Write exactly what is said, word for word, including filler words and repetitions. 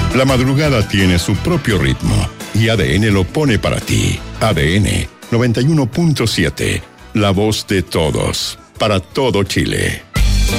La madrugada tiene su propio ritmo y A D N lo pone para ti. A D N noventa y uno punto siete, la voz de todos, para todo Chile.